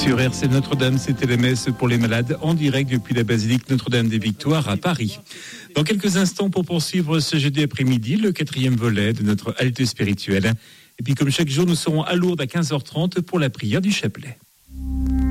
Sur RC Notre-Dame, c'était la messe pour les malades en direct depuis la basilique Notre-Dame des Victoires à Paris. Dans quelques instants, pour poursuivre ce jeudi après-midi, le 4e volet de notre halte spirituelle. Et puis comme chaque jour, nous serons à Lourdes à 15h30 pour la prière du chapelet.